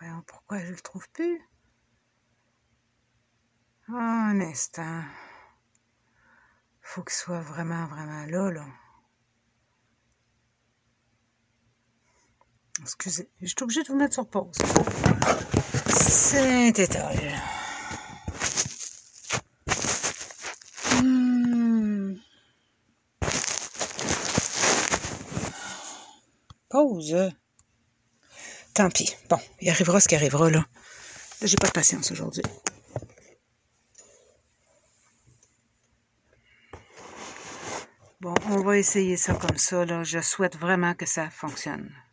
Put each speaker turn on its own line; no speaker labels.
Voyons pourquoi je le trouve plus. Un instant. Faut qu'il soit vraiment, vraiment là. Excusez, je suis obligée de vous mettre sur pause. Saint-Étoile. Pause. Tant pis. Bon, il arrivera ce qui arrivera, là. Là, j'ai pas de patience aujourd'hui. Bon, on va essayer ça comme ça, là. Je souhaite vraiment que ça fonctionne.